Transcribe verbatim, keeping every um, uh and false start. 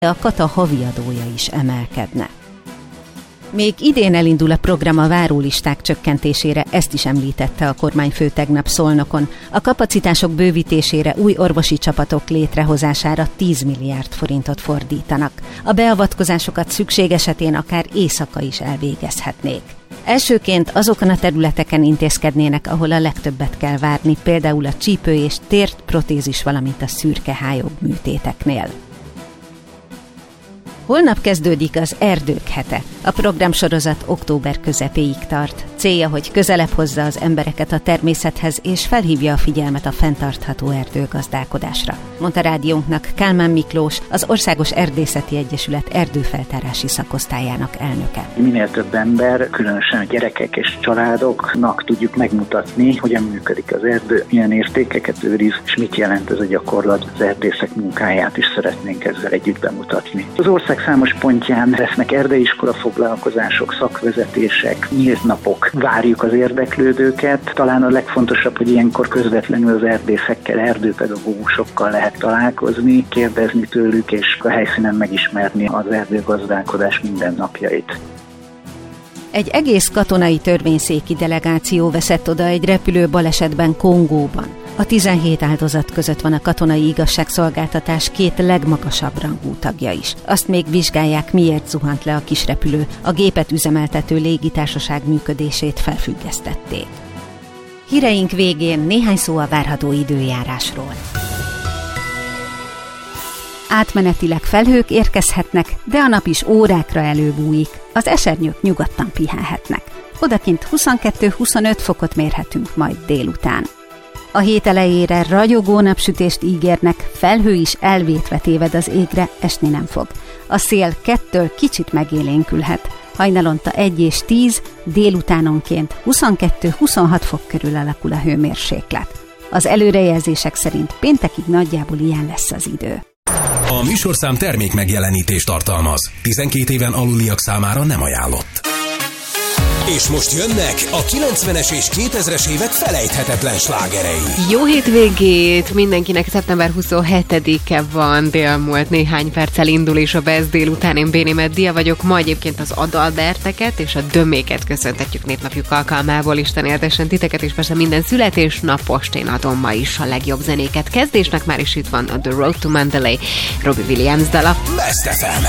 a kata haviadója is emelkedne. Még idén elindul a program a várólisták csökkentésére, ezt is említette a kormányfő tegnap Szolnokon. A kapacitások bővítésére, új orvosi csapatok létrehozására tíz milliárd forintot fordítanak. A beavatkozásokat szükség esetén akár éjszaka is elvégezhetnék. Elsőként azokon a területeken intézkednének, ahol a legtöbbet kell várni, például a csípő és térprotézis, valamint a szürkehályog műtéteknél. Holnap kezdődik az Erdők hete. A programsorozat október közepéig tart. Célja, hogy közelebb hozza az embereket a természethez, és felhívja a figyelmet a fenntartható erdőgazdálkodásra, mondta rádiónknak Kálmán Miklós, az Országos Erdészeti Egyesület erdőfeltárási szakosztályának elnöke. Minél több ember, különösen a gyerekek és családoknak tudjuk megmutatni, hogyan működik az erdő, milyen értékeket őriz, és mit jelent ez a gyakorlat. Az erdészek munkáját is szeretnénk ezzel együtt bemutatni. Az ország számos pontján lesznek erdeiskola foglalkozások, szakvezetések, nyílt napok. Várjuk az érdeklődőket. Talán a legfontosabb, hogy ilyenkor közvetlenül az erdészekkel, erdőpedagógusokkal lehet találkozni, kérdezni tőlük, és a helyszínen megismerni az erdőgazdálkodás mindennapjait. Egy egész katonai törvényszéki delegáció veszett oda egy repülő balesetben Kongóban. A tizenhét áldozat között van a katonai igazságszolgáltatás két legmagasabb rangú tagja is. Azt még vizsgálják, miért zuhant le a kisrepülő. A gépet üzemeltető légitársaság működését felfüggesztették. Híreink végén néhány szó a várható időjárásról. Átmenetileg felhők érkezhetnek, de a nap is órákra előbújik. Az esernyők nyugodtan pihenhetnek. Odakint huszonkettő-huszonöt fokot mérhetünk majd délután. A hét elejére ragyogó napsütést ígérnek, felhő is elvétve téved az égre, esni nem fog. A szél kettől kicsit megélénkülhet. Hajnalonta egy és tíz, délutánonként huszonkettő-huszonhat fok körül alakul a hőmérséklet. Az előrejelzések szerint péntekig nagyjából ilyen lesz az idő. A műsorszám termék megjelenítést tartalmaz. tizenkét éven aluliak számára nem ajánlott. És most jönnek a kilencvenes és kétezres évek felejthetetlen slágerei. Jó hétvégét! Mindenkinek szeptember huszonhetedike van, délmúlt néhány perccel indul, és a Best délután. Én Béni Meddia vagyok, ma egyébként az Adalberteket és a Döméket köszöntetjük névnapjuk alkalmából. Isten érdesen titeket, és persze minden születésnapost én adom ma is a legjobb zenéket. Kezdésnek már is itt van a The Road to Mandalay, Robbie Williams dala. Best ef em.